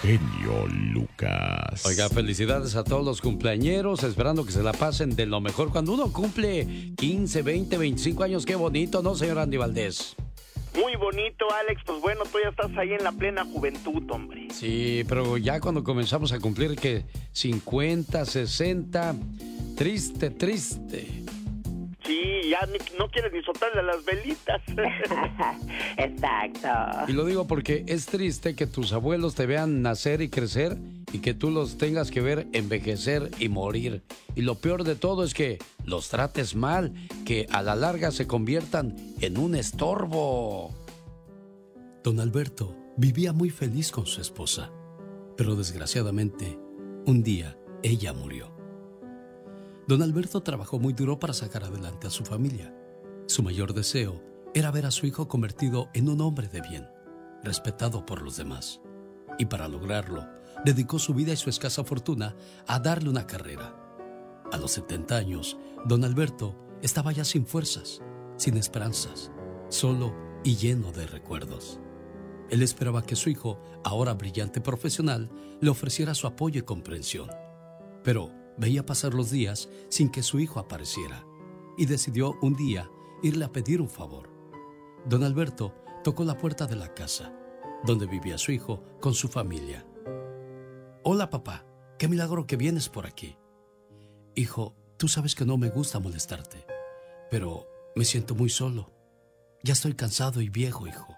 genio Lucas. Oiga, felicidades a todos los cumpleañeros, esperando que se la pasen de lo mejor. Cuando uno cumple 15, 20, 25 años, qué bonito, ¿no, señor Andy Valdés? Muy bonito, Alex. Pues bueno, tú ya estás ahí en la plena juventud, hombre. Sí, pero ya cuando comenzamos a cumplir que 50, 60, triste. Sí, ya no quieres ni soltarle las velitas. Exacto. Y lo digo porque es triste que tus abuelos te vean nacer y crecer y que tú los tengas que ver envejecer y morir. Y lo peor de todo es que los trates mal, que a la larga se conviertan en un estorbo. Don Alberto vivía muy feliz con su esposa, pero desgraciadamente, un día ella murió. Don Alberto trabajó muy duro para sacar adelante a su familia. Su mayor deseo era ver a su hijo convertido en un hombre de bien, respetado por los demás. Y para lograrlo, dedicó su vida y su escasa fortuna a darle una carrera. A los 70 años, don Alberto estaba ya sin fuerzas, sin esperanzas, solo y lleno de recuerdos. Él esperaba que su hijo, ahora brillante profesional, le ofreciera su apoyo y comprensión. Pero veía pasar los días sin que su hijo apareciera y decidió un día irle a pedir un favor. Don Alberto tocó la puerta de la casa, donde vivía su hijo con su familia. «Hola, papá, qué milagro que vienes por aquí. Hijo, tú sabes que no me gusta molestarte, pero me siento muy solo. Ya estoy cansado y viejo, hijo.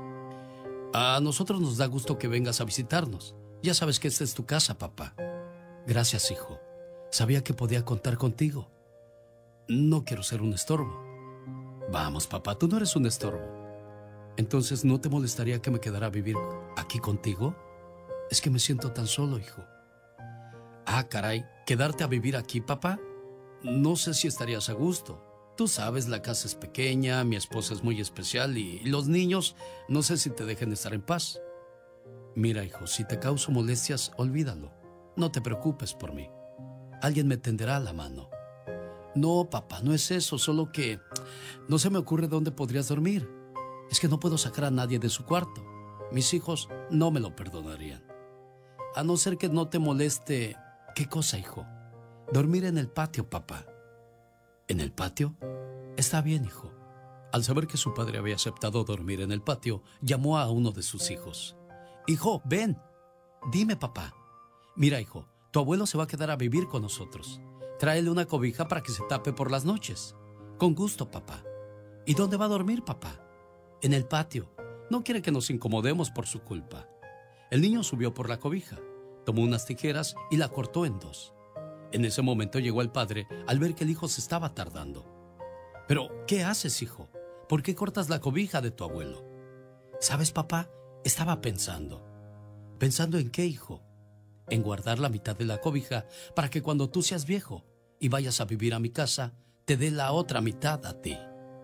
A nosotros nos da gusto que vengas a visitarnos. Ya sabes que esta es tu casa, papá. Gracias, hijo. Sabía que podía contar contigo. No quiero ser un estorbo». «Vamos, papá, tú no eres un estorbo. Entonces, ¿no te molestaría que me quedara a vivir aquí contigo? Es que me siento tan solo, hijo». «Ah, caray, ¿quedarte a vivir aquí, papá? No sé si estarías a gusto. Tú sabes, la casa es pequeña, mi esposa es muy especial y los niños no sé si te dejen estar en paz. Mira, hijo, si te causo molestias, olvídalo. No te preocupes por mí. Alguien me tenderá la mano». «No, papá, no es eso, solo que no se me ocurre dónde podrías dormir. Es que no puedo sacar a nadie de su cuarto. Mis hijos no me lo perdonarían. A no ser que no te moleste». «¿Qué cosa, hijo?» «Dormir en el patio, papá». «¿En el patio? Está bien, hijo». Al saber que su padre había aceptado dormir en el patio, llamó a uno de sus hijos. «Hijo, ven». «Dime, papá». «Mira, hijo, tu abuelo se va a quedar a vivir con nosotros. Tráele una cobija para que se tape por las noches». «Con gusto, papá». «¿Y dónde va a dormir, papá?» «En el patio. No quiere que nos incomodemos por su culpa». El niño subió por la cobija, tomó unas tijeras y la cortó en dos. En ese momento llegó el padre al ver que el hijo se estaba tardando. «¿Pero qué haces, hijo? ¿Por qué cortas la cobija de tu abuelo?» «¿Sabes, papá? Estaba pensando». «¿Pensando en qué, hijo?» «En guardar la mitad de la cobija para que cuando tú seas viejo y vayas a vivir a mi casa, te dé la otra mitad a ti».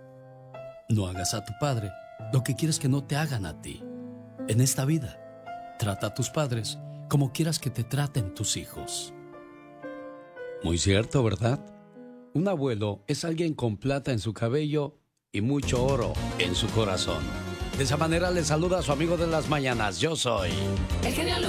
No hagas a tu padre lo que quieres que no te hagan a ti. En esta vida, trata a tus padres como quieras que te traten tus hijos. Muy cierto, ¿verdad? Un abuelo es alguien con plata en su cabello y mucho oro en su corazón. De esa manera le saluda a su amigo de las mañanas. Yo soy... El genio